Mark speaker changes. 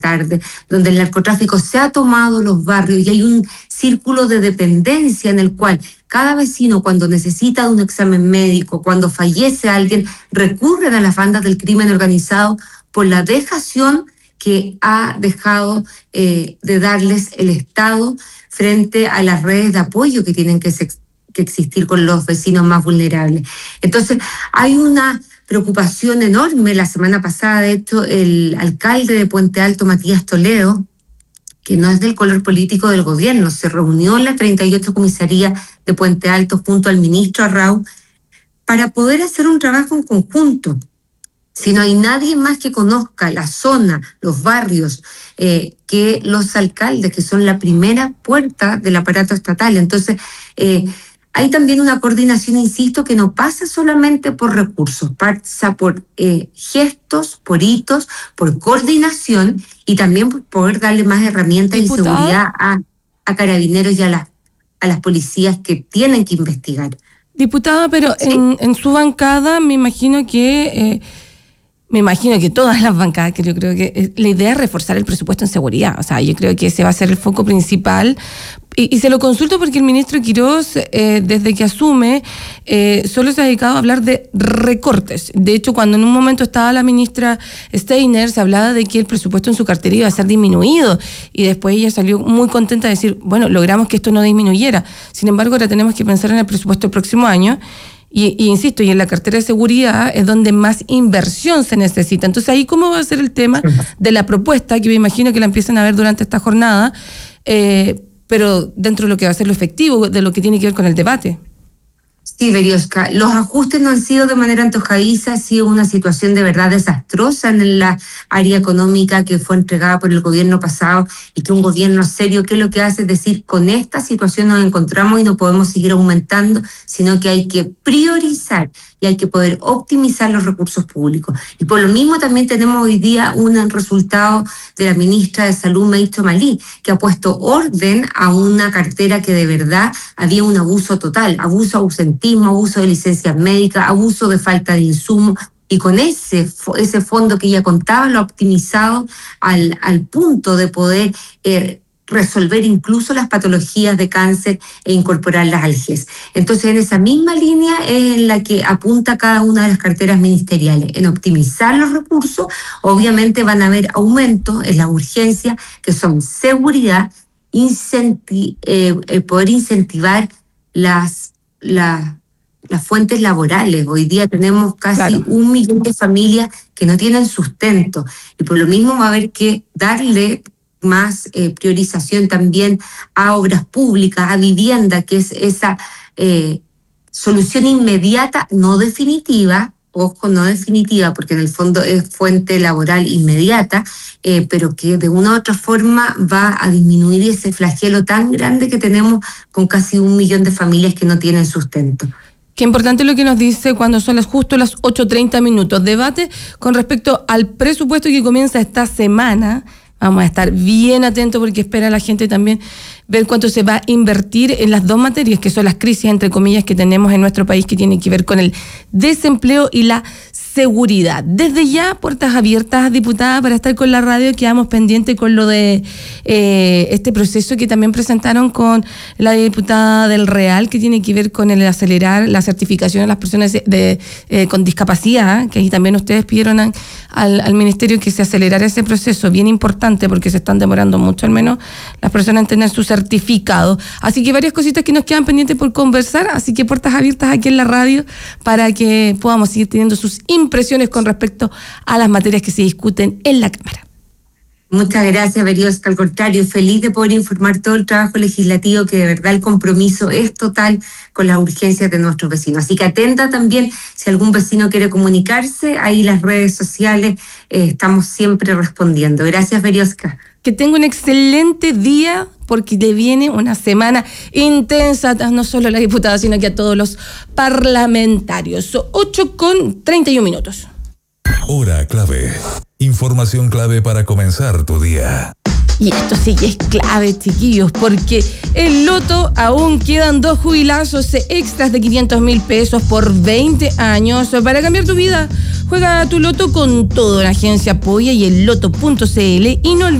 Speaker 1: tarde, donde el narcotráfico se ha tomado los barrios y hay un círculo de dependencia en el cual cada vecino, cuando necesita un examen médico, cuando fallece alguien, recurren a las bandas del crimen organizado por la dejación que ha dejado de darles el Estado frente a las redes de apoyo que tienen que existir con los vecinos más vulnerables. Entonces, hay una preocupación enorme. La semana pasada, de hecho, el alcalde de Puente Alto, Matías Toledo, que no es del color político del gobierno, se reunió en la 38 comisaría de Puente Alto junto al ministro Arrau para poder hacer un trabajo en conjunto. Si no hay nadie más que conozca la zona, los barrios, que los alcaldes, que son la primera puerta del aparato estatal. Entonces, hay también una coordinación, insisto, que no pasa solamente por recursos, pasa por gestos, por hitos, por coordinación y también por poder darle más herramientas y seguridad a carabineros y a las policías que tienen que investigar.
Speaker 2: Diputada, pero ¿sí? en su bancada me imagino que todas las bancadas, que yo creo que la idea es reforzar el presupuesto en seguridad. O sea, yo creo que ese va a ser el foco principal. Y se lo consulto porque el ministro Quirós, desde que asume, solo se ha dedicado a hablar de recortes. De hecho, cuando en un momento estaba la ministra Steiner, se hablaba de que el presupuesto en su cartera iba a ser disminuido. Y después ella salió muy contenta de decir, bueno, logramos que esto no disminuyera. Sin embargo, ahora tenemos que pensar en el presupuesto del próximo año. Y insisto, y en la cartera de seguridad es donde más inversión se necesita. Entonces, ahí, ¿cómo va a ser el tema de la propuesta? Que me imagino que la empiezan a ver durante esta jornada, pero dentro de lo que va a ser lo efectivo, de lo que tiene que ver con el debate.
Speaker 1: Sí, Berioska, los ajustes no han sido de manera antojadiza, ha sido una situación de verdad desastrosa en la área económica que fue entregada por el gobierno pasado y que un gobierno serio, ¿qué es lo que hace? Es decir, con esta situación nos encontramos y no podemos seguir aumentando, sino que hay que priorizar y hay que poder optimizar los recursos públicos. Y por lo mismo también tenemos hoy día un resultado de la ministra de Salud, Meito Omalí, que ha puesto orden a una cartera que de verdad había un abuso total, ausentismo, abuso de licencias médicas, abuso de falta de insumos, y con ese fondo que ella contaba lo ha optimizado al punto de poder resolver incluso las patologías de cáncer e incorporarlas al GES. Entonces, en esa misma línea es en la que apunta cada una de las carteras ministeriales, en optimizar los recursos. Obviamente van a haber aumentos en las urgencias, que son seguridad, poder incentivar las fuentes laborales. Hoy día tenemos casi 1 millón de familias que no tienen sustento, y por lo mismo va a haber que darle más priorización también a obras públicas, a vivienda, que es esa solución inmediata, no definitiva, ojo, no definitiva, porque en el fondo es fuente laboral inmediata, pero que de una u otra forma va a disminuir ese flagelo tan grande que tenemos con casi 1 millón de familias que no tienen sustento.
Speaker 2: Qué importante lo que nos dice cuando son justo las 8:30. Debate con respecto al presupuesto que comienza esta semana. Vamos a estar bien atentos porque espera la gente también ver cuánto se va a invertir en las dos materias, que son las crisis, entre comillas, que tenemos en nuestro país, que tienen que ver con el desempleo y la seguridad. Desde ya, puertas abiertas, diputada, para estar con la radio. Quedamos pendientes con lo de este proceso que también presentaron con la diputada del Real, que tiene que ver con el acelerar la certificación a las personas con discapacidad, que ahí también ustedes pidieron al ministerio que se acelerara ese proceso, bien importante, porque se están demorando mucho, al menos las personas en tener su certificado. Así que varias cositas que nos quedan pendientes por conversar, así que puertas abiertas aquí en la radio para que podamos seguir teniendo sus impresiones con respecto a las materias que se discuten en la Cámara.
Speaker 1: Muchas gracias, Berioska. Al contrario, feliz de poder informar todo el trabajo legislativo, que de verdad el compromiso es total con las urgencias de nuestros vecinos. Así que atenta también, si algún vecino quiere comunicarse, ahí las redes sociales estamos siempre respondiendo. Gracias, Berioska.
Speaker 2: Que tenga un excelente día, porque le viene una semana intensa, no solo a la diputada, sino que a todos los parlamentarios. 8:31.
Speaker 3: Hora clave. Información clave para comenzar tu día.
Speaker 2: Y esto sí que es clave, chiquillos, porque el loto aún quedan 2 jubilazos extras de 500.000 pesos por 20 años para cambiar tu vida. Juega tu loto con todo. La agencia apoya y el loto.cl y no